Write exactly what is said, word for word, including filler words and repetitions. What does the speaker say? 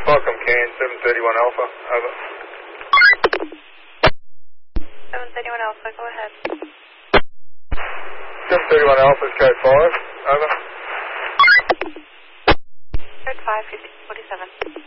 Welcome, Can seven thirty-one Alpha, over. seven thirty-one Alpha, go ahead. seven thirty-one Alpha's code five, over. Code five, fifty forty-seven.